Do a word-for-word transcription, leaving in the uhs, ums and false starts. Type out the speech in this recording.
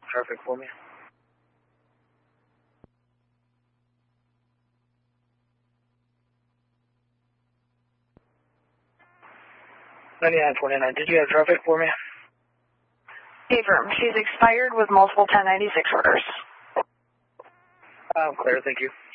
traffic for me. ninety-nine twenty-nine, did you have traffic for me? Affirm. She's expired with multiple ten ninety-six orders. I'm clear, thank you.